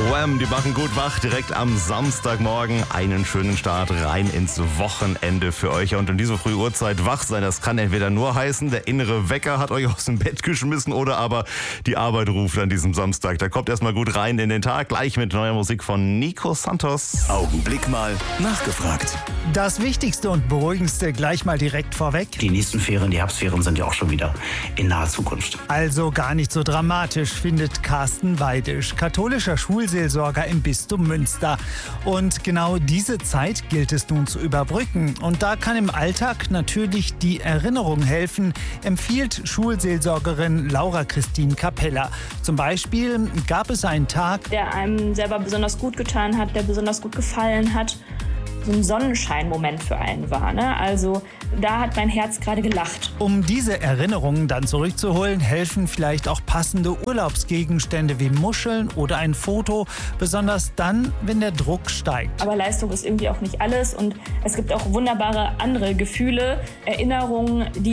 Wham, die machen gut wach, direkt am Samstagmorgen. Einen schönen Start rein ins Wochenende für euch. Und in dieser frühen Uhrzeit wach sein, das kann entweder nur heißen, der innere Wecker hat euch aus dem Bett geschmissen oder aber die Arbeit ruft an diesem Samstag. Da kommt erstmal gut rein in den Tag, gleich mit neuer Musik von Nico Santos. Augenblick mal nachgefragt. Das Wichtigste und Beruhigendste gleich mal direkt vorweg. Die nächsten Ferien, die Herbstferien, sind ja auch schon wieder in naher Zukunft. Also gar nicht so dramatisch, findet Carsten Weidisch, katholischer Schulseelsorger im Bistum Münster. Und genau diese Zeit gilt es nun zu überbrücken. Und da kann im Alltag natürlich die Erinnerung helfen, empfiehlt Schulseelsorgerin Laura Christine Capella. Zum Beispiel gab es einen Tag, der einem selber besonders gut getan hat, der besonders gut gefallen hat. So ein Sonnenscheinmoment für einen war, ne? Also da hat mein Herz gerade gelacht. Um diese Erinnerungen dann zurückzuholen, helfen vielleicht auch passende Urlaubsgegenstände wie Muscheln oder ein Foto, besonders dann, wenn der Druck steigt. Aber Leistung ist irgendwie auch nicht alles und es gibt auch wunderbare andere Gefühle, Erinnerungen, die